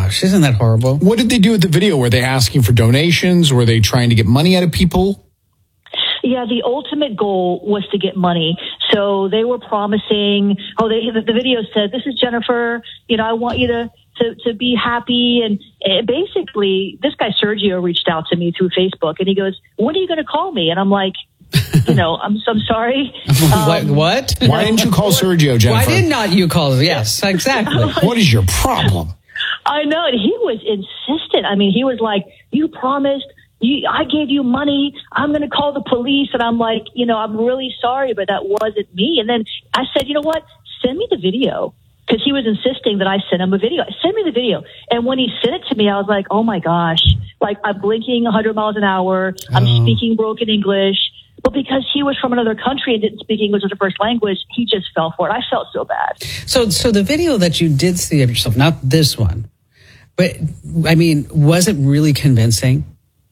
gosh, isn't that horrible? What did they do with the video? Were they asking for donations? Were they trying to get money out of people? Yeah, the ultimate goal was to get money. So they were promising, the video said, this is Jennifer, I want you to be happy. And basically, this guy Sergio reached out to me through Facebook, and he goes, when are you going to call me? And I'm like, I'm sorry. What? Why didn't you call Sergio, Jennifer? Why did not you call? Yes, exactly. What is your problem? I know. And he was insistent. I mean, he was like, you promised. I gave you money. I'm going to call the police. And I'm like, I'm really sorry, but that wasn't me. And then I said, you know what? Send me the video. Because he was insisting that I send him a video. Send me the video. And when he sent it to me, I was like, oh my gosh. Like, I'm blinking 100 miles an hour. I'm speaking broken English. But because he was from another country and didn't speak English as a first language, he just fell for it. I felt so bad. So the video that you did see of yourself, not this one, but I mean, was it really convincing?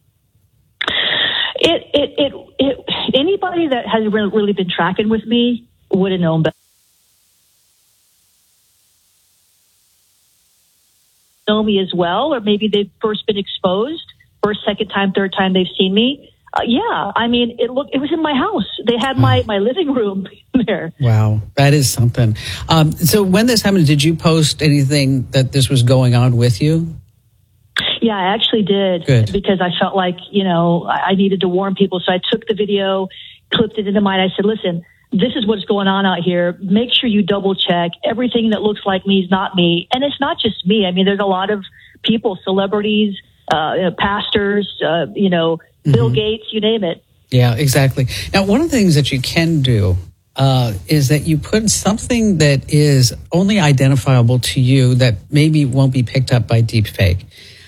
Anybody that has really been tracking with me would have known better. Know me as well, or maybe they've first been exposed, first, second time, third time they've seen me. Yeah, I mean, it was in my house. They had my living room there. Wow, that is something. So when this happened, did you post anything that this was going on with you? Yeah, I actually did. Good. Because I felt like, I needed to warn people. So I took the video, clipped it into mine. I said, listen, this is what's going on out here. Make sure you double check. Everything that looks like me is not me. And it's not just me. I mean, there's a lot of people, celebrities, pastors, Bill Gates, you name it. Yeah, exactly. Now, one of the things that you can do is that you put something that is only identifiable to you that maybe won't be picked up by deepfake.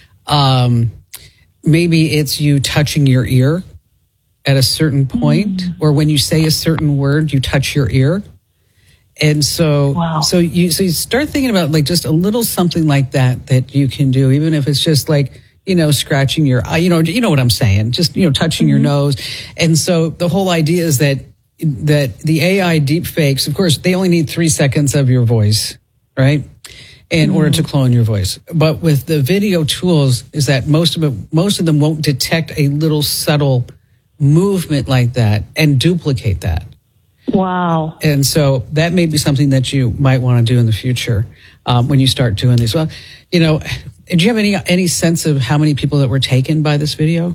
Maybe it's you touching your ear at a certain point, or when you say a certain word, you touch your ear. And so, so you start thinking about like just a little something like that you can do, even if it's just like, scratching your eye, you know what I'm saying, just, touching your nose. And so the whole idea is that the AI deepfakes, of course, they only need 3 seconds of your voice, right? In order to clone your voice. But with the video tools is that most of them won't detect a little subtle movement like that and duplicate that. Wow. And so that may be something that you might want to do in the future when you start doing these. Well, do you have any sense of how many people that were taken by this video?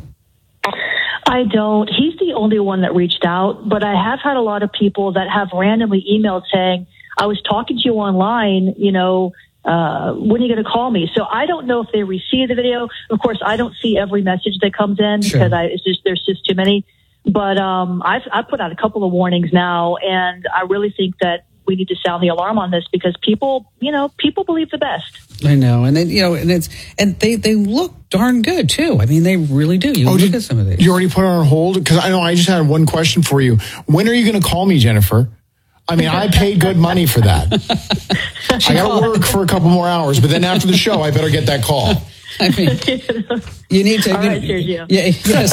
I don't. He's the only one that reached out, but I have had a lot of people that have randomly emailed saying, I was talking to you online, when are you going to call me? So I don't know if they received the video. Of course, I don't see every message that comes in because there's just too many. But I've put out a couple of warnings now, and I really think that we need to sound the alarm on this because people believe the best. I know, and then they look darn good too. I mean, they really do. You look at some of these. You already put it on hold because I know I just had one question for you. When are you going to call me, Jennifer? I mean, I paid good money for that. I got to work for a couple more hours, but then after the show, I better get that call. I mean, you need to. All right, Sergio. Yeah,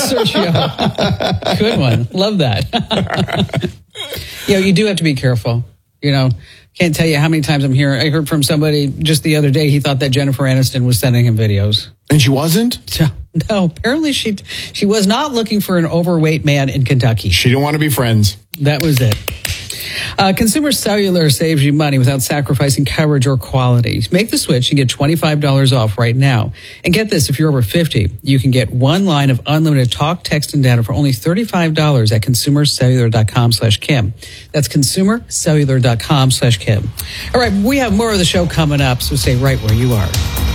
Sergio. Good one. Love that. You do have to be careful. Can't tell you how many times I heard from somebody just the other day, he thought that Jennifer Aniston was sending him videos. And she wasn't? No, apparently she was not looking for an overweight man in Kentucky. She didn't want to be friends. That was it. Consumer Cellular saves you money without sacrificing coverage or quality. Make the switch and get $25 off right now. And get this, if you're over 50, you can get one line of unlimited talk, text, and data for only $35 at consumercellular.com/Kim. That's consumercellular.com/Kim. All right, we have more of the show coming up, so stay right where you are.